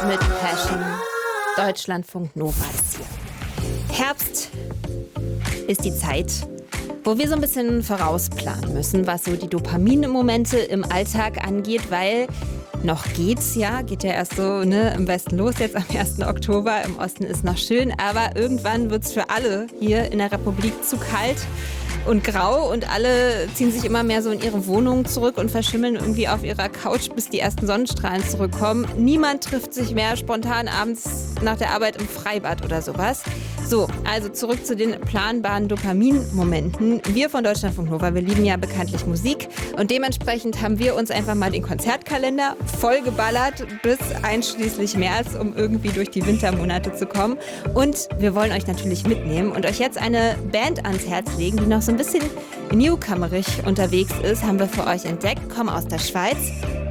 mit Passion. Deutschlandfunk Nova ist hier. Herbst ist die Zeit, wo wir so ein bisschen vorausplanen müssen, was so die Dopaminmomente im Alltag angeht, weil noch geht ja erst so im Westen los, jetzt am 1. Oktober, im Osten ist noch schön, aber irgendwann wird es für alle hier in der Republik zu kalt und grau und alle ziehen sich immer mehr so in ihre Wohnungen zurück und verschimmeln irgendwie auf ihrer Couch, bis die ersten Sonnenstrahlen zurückkommen. Niemand trifft sich mehr spontan abends nach der Arbeit im Freibad oder sowas. So, also zurück zu den planbaren Dopaminmomenten. Wir von Deutschlandfunk Nova, wir lieben ja bekanntlich Musik und dementsprechend haben wir uns einfach mal den Konzertkalender vollgeballert bis einschließlich März, um irgendwie durch die Wintermonate zu kommen. Und wir wollen euch natürlich mitnehmen und euch jetzt eine Band ans Herz legen, die noch so ein bisschen newcomerig unterwegs ist, haben wir für euch entdeckt, kommen aus der Schweiz.